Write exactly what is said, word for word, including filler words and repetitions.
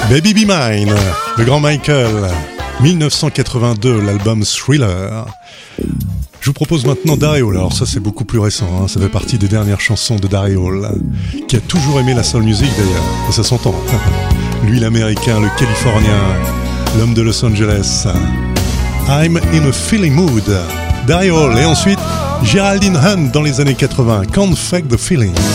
Baby Be Mine, le grand Michael, dix-neuf cent quatre-vingt-deux, l'album Thriller. Je vous propose maintenant Daryl Hall. Alors ça c'est beaucoup plus récent, hein. Ça fait partie des dernières chansons de Daryl Hall, qui a toujours aimé la soul music d'ailleurs, et ça s'entend. Lui l'américain, le californien, l'homme de Los Angeles. I'm in a feeling mood, Daryl Hall. Et ensuite Geraldine Hunt dans les années quatre-vingts, Can't Fake the Feeling.